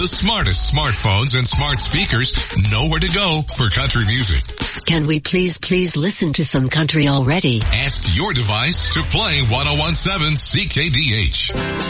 The smartest smartphones and smart speakers know where to go for country music. Can we please listen to some country already? Ask your device to play 1017 CKDH.